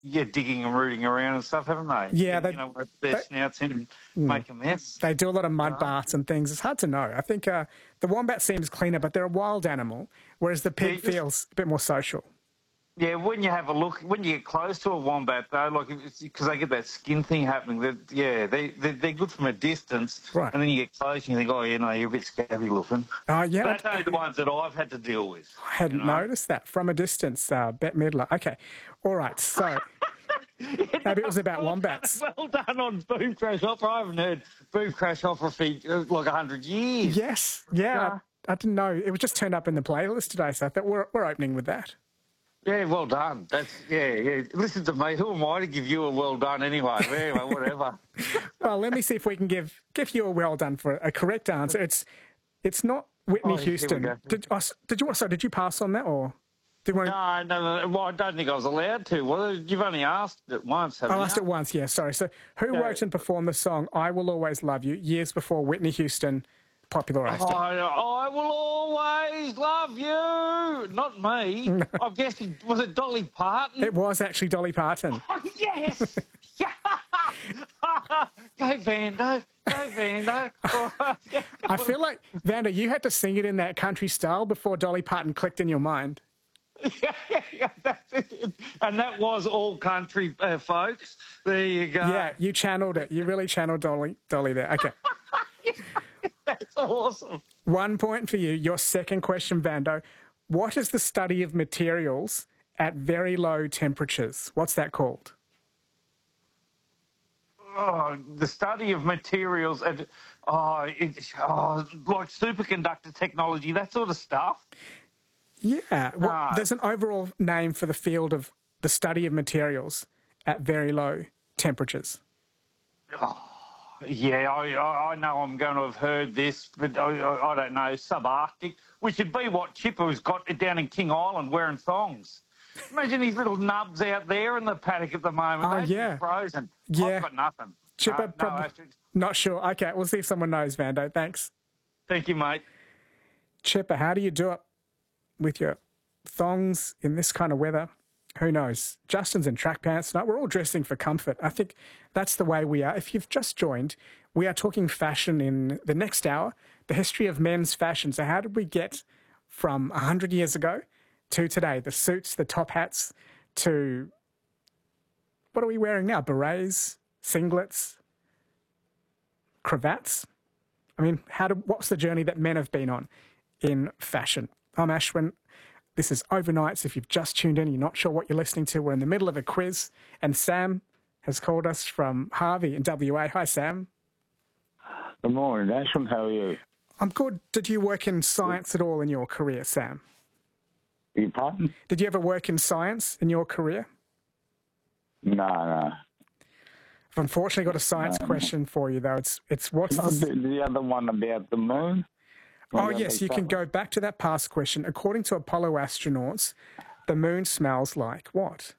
digging and rooting around and stuff, haven't they? Yeah, where their snouts in and make a mess. They do a lot of mud baths and things. It's hard to know. I think the wombat seems cleaner, but they're a wild animal, whereas the pig feels a bit more social. Yeah, when you have a look, when you get close to a wombat, though, like because they get that skin thing happening. They're good from a distance, right? And then you get close and you think, oh, yeah, no, you're a bit scabby looking. Oh, yeah. But those are the ones that I've had to deal with. I hadn't noticed that from a distance. Bette Midler. Okay, all right. So maybe it was about wombats. Well done on Boom Crash Opera. I haven't heard Boom Crash Opera for like 100 years. Yes, yeah. I didn't know. It was just turned up in the playlist today, so I thought we're opening with that. Yeah, well done. Yeah. Listen to me. Who am I to give you a well done anyway? Anyway, whatever. Well, let me see if we can give you a well done for a correct answer. It's not Whitney Houston. Did you pass on that or? No. Well, I don't think I was allowed to. Well, you've only asked it once, haven't you? I asked it once. Yeah. Sorry. So, who wrote and performed the song "I Will Always Love You" years before Whitney Houston popularised it? I will always love you. Not me. No. I'm guessing, was it Dolly Parton? It was actually Dolly Parton. Oh, yes. Go Vando. I feel like, Vando, you had to sing it in that country style before Dolly Parton clicked in your mind. Yeah, that's it. And that was all country, folks. There you go. Yeah, you channeled it. You really channeled Dolly there. Okay. That's awesome. 1 point for you. Your second question, Vando. What is the study of materials at very low temperatures? What's that called? Oh, the study of materials at like superconductor technology, that sort of stuff. Yeah. Well, there's an overall name for the field of the study of materials at very low temperatures. Oh. Yeah, I know I'm going to have heard this, but I don't know, subarctic, which would be what Chipper's got down in King Island wearing thongs. Imagine these little nubs out there in the paddock at the moment. They're frozen. Yeah. I've got nothing. Chipper, not sure. Okay, we'll see if someone knows, Vando. Thanks. Thank you, mate. Chipper, how do you do it with your thongs in this kind of weather? Who knows? Justin's in track pants tonight. We're all dressing for comfort. I think that's the way we are. If you've just joined, we are talking fashion in the next hour, the history of men's fashion. So how did we get from 100 years ago to today? The suits, the top hats, to what are we wearing now? Berets, singlets, cravats? I mean, what's the journey that men have been on in fashion? I'm Ashwin. This is Overnights. If you've just tuned in, you're not sure what you're listening to, we're in the middle of a quiz, and Sam has called us from Harvey in WA. Hi, Sam. Good morning, Ashwin. How are you? I'm good. Did you work in science at all in your career, Sam? Your pardon? Did you ever work in science in your career? No. I've unfortunately got a science question for you, though. It's what's the other one about the moon? Oh, yes, you can go back to that past question. According to Apollo astronauts, the moon smells like what?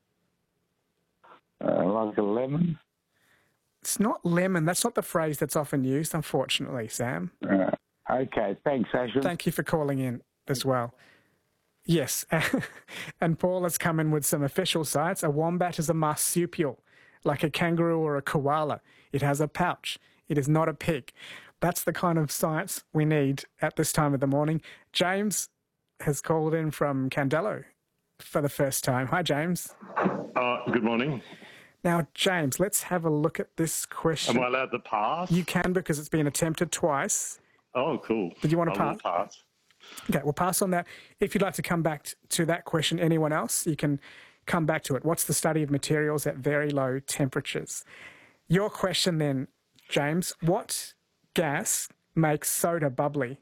Like a lemon? It's not lemon. That's not the phrase that's often used, unfortunately, Sam. Okay, thanks, Ashwin. Thank you for calling in as well. Yes, and Paul has come in with some official science. A wombat is a marsupial, like a kangaroo or a koala. It has a pouch. It is not a pig. That's the kind of science we need at this time of the morning. James has called in from Candelo for the first time. Hi, James. Good morning. Now, James, let's have a look at this question. Am I allowed to pass? You can, because it's been attempted twice. Oh, cool. Did you want to pass? I will pass. Okay, we'll pass on that. If you'd like to come back to that question, anyone else, you can come back to it. What's the study of materials at very low temperatures? Your question then, James, what gas makes soda bubbly?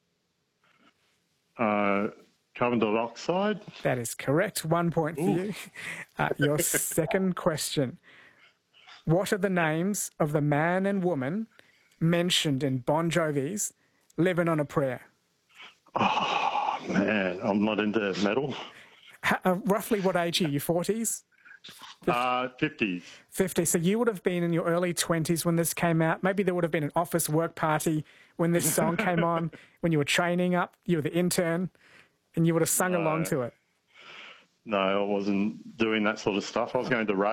Carbon dioxide. That is correct. 1 point for you. Your second question. What are the names of the man and woman mentioned in Bon Jovi's Living on a Prayer? Oh, man, I'm not into metal. Roughly what age are you? 40s? 50s. 50. So you would have been in your early 20s when this came out. Maybe there would have been an office work party when this song came on, when you were training up, you were the intern, and you would have sung along to it. No, I wasn't doing that sort of stuff. I was going to